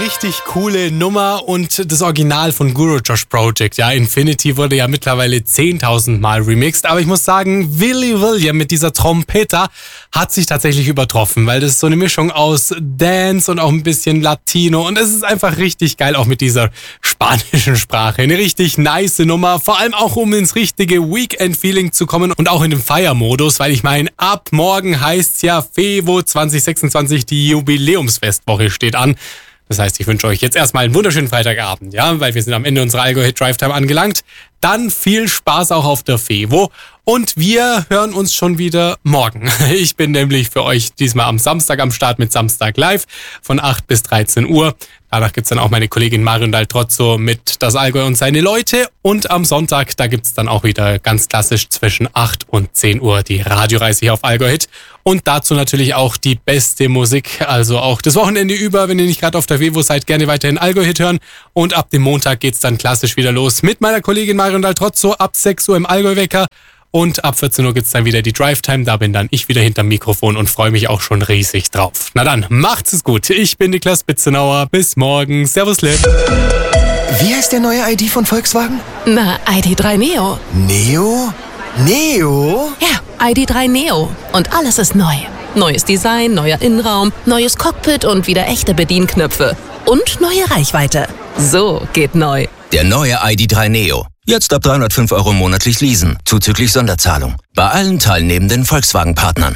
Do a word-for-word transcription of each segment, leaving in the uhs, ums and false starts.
richtig coole Nummer und das Original von Guru Josh Project. Ja, Infinity wurde ja mittlerweile zehntausend Mal remixed, aber ich muss sagen, Willy William mit dieser Trompeta hat sich tatsächlich übertroffen, weil das ist so eine Mischung aus Dance und auch ein bisschen Latino und es ist einfach richtig geil, auch mit dieser spanischen Sprache. Eine richtig nice Nummer, vor allem auch um ins richtige Weekend-Feeling zu kommen und auch in den Feiermodus, weil ich meine, ab morgen heißt's ja Fevo zwanzig sechsundzwanzig, die Jubiläumsfestwoche steht an. Das heißt, ich wünsche euch jetzt erstmal einen wunderschönen Freitagabend, ja, weil wir sind am Ende unserer Allgäu Hit Drive Time angelangt. Dann viel Spaß auch auf der Fevo und wir hören uns schon wieder morgen. Ich bin nämlich für euch diesmal am Samstag am Start mit Samstag Live von acht bis dreizehn Uhr. Danach gibt's dann auch meine Kollegin Marion Daltrozzo mit Das Allgäu und seine Leute. Und am Sonntag, da gibt's dann auch wieder ganz klassisch zwischen acht und zehn Uhr die Radioreise hier auf Allgäu Hit. Und dazu natürlich auch die beste Musik. Also auch das Wochenende über, wenn ihr nicht gerade auf der Fevo seid, gerne weiterhin Allgäu Hit hören. Und ab dem Montag geht's dann klassisch wieder los mit meiner Kollegin Marion Daltrozzo ab sechs Uhr im Allgäu-Wecker. Und ab vierzehn Uhr gibt's dann wieder die Drive-Time. Da bin dann ich wieder hinterm Mikrofon und freue mich auch schon riesig drauf. Na dann, macht's es gut. Ich bin Niklas Spitzenauer. Bis morgen. Servus, Liv. Wie heißt der neue I D von Volkswagen? Na, I D drei Neo. Neo? Neo? Ja, I D drei Neo. Und alles ist neu. Neues Design, neuer Innenraum, neues Cockpit und wieder echte Bedienknöpfe. Und neue Reichweite. So geht neu. Der neue I D drei Neo. Jetzt ab dreihundertfünf Euro monatlich leasen, zuzüglich Sonderzahlung. Bei allen teilnehmenden Volkswagen-Partnern.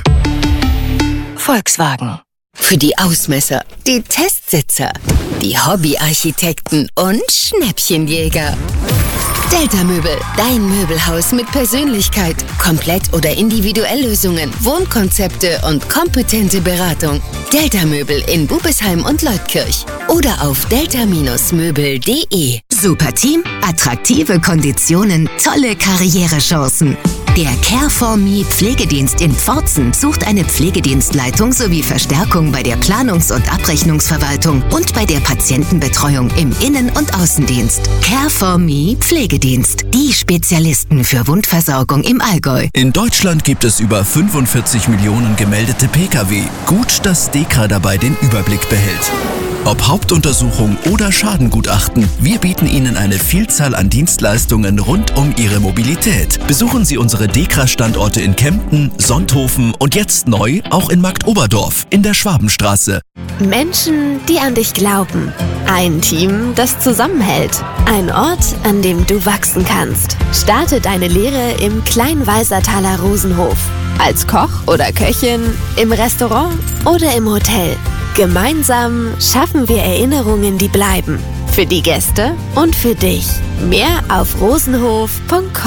Volkswagen. Für die Ausmesser, die Testsitzer, die Hobbyarchitekten und Schnäppchenjäger. Delta Möbel, dein Möbelhaus mit Persönlichkeit. Komplett- oder Individuelllösungen, Wohnkonzepte und kompetente Beratung. Delta Möbel in Bubesheim und Leutkirch. Oder auf delta Möbel punkt de. Super Team, attraktive Konditionen, tolle Karrierechancen. Der Care for Me Pflegedienst in Pforzen sucht eine Pflegedienstleitung sowie Verstärkung bei der Planungs- und Abrechnungsverwaltung und bei der Patientenbetreuung im Innen- und Außendienst. Care for Me Pflegedienst, die Spezialisten für Wundversorgung im Allgäu. In Deutschland gibt es über fünfundvierzig Millionen gemeldete Pkw. Gut, dass DEKRA dabei den Überblick behält. Ob Hauptuntersuchung oder Schadengutachten, wir bieten Ihnen eine Vielzahl an Dienstleistungen rund um Ihre Mobilität. Besuchen Sie unsere DEKRA-Standorte in Kempten, Sonthofen und jetzt neu auch in Marktoberdorf in der Schwabenstraße. Menschen, die an dich glauben. Ein Team, das zusammenhält. Ein Ort, an dem du wachsen kannst. Starte deine Lehre im Kleinweisertaler Rosenhof. Als Koch oder Köchin, im Restaurant oder im Hotel. Gemeinsam schaffen wir Erinnerungen, die bleiben. Für die Gäste und für dich. Mehr auf rosenhof punkt com.